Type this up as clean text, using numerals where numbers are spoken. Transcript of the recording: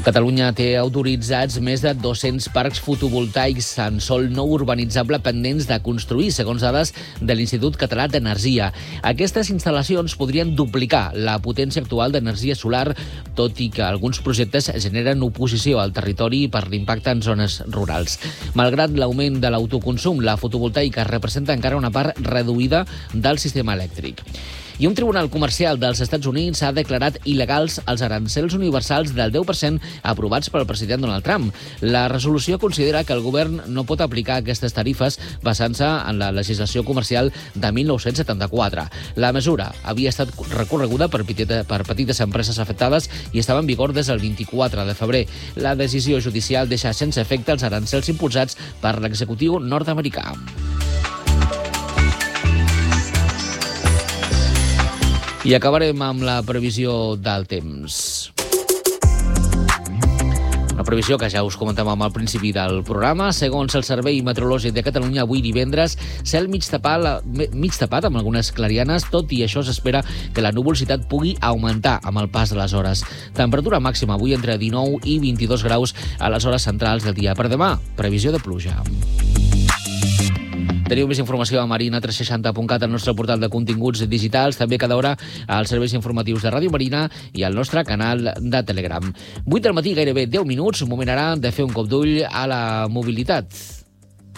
Catalunya té autoritzats més de 200 parcs fotovoltaics en sòl no urbanitzable pendents de construir, segons dades de l'Institut Català d'Energia. Aquestes instal·lacions podrien duplicar la potència actual d'energia solar, tot i que alguns projectes generen oposició al territori per l'impacte en zones rurals. Malgrat l'augment de l'autoconsum, la fotovoltaica representa encara una part reduïda del sistema elèctric. I un tribunal comercial dels Estats Units ha declarat il·legals els arancels universals del 10% aprovats pel president Donald Trump. La resolució considera que el govern no pot aplicar aquestes tarifes basant-se en la legislació comercial de 1974. La mesura havia estat recorreguda per petites empreses afectades i estava en vigor des del 24 de febrer. La decisió judicial deixa sense efecte els arancels imposats per l'executiu nord-americà. I acabarem amb la previsió del temps. Una previsió que ja us comentàvem al principi del programa. Segons el Servei Meteorològic de Catalunya, avui divendres, cel mig tapat amb algunes clarianes. Tot i això, s'espera que la nuvolositat pugui augmentar amb el pas de les hores. Temperatura màxima avui entre 19 i 22 graus a les hores centrals del dia. Per demà, previsió de pluja. Teniu més informació a marina360.cat, al nostre portal de continguts digitals, també cada hora als serveis informatius de Ràdio Marina i al nostre canal de Telegram. 8 del matí, gairebé 10 minuts, un moment ara de fer un cop d'ull a la mobilitat.